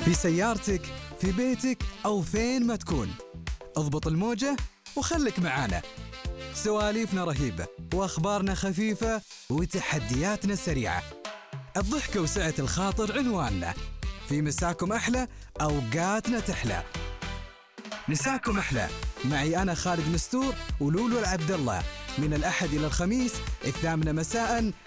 في سيارتك، في بيتك أو فين ما تكون. اضبط الموجة وخلك معانا. سواليفنا رهيبة وأخبارنا خفيفة وتحدياتنا سريعة. الضحكة وسعة الخاطر عنواننا. في مساكم أحلى، أوقاتنا تحلى. مساكم أحلى معي أنا خالد مستور ولولو العبد الله، من الأحد إلى الخميس 8 مساء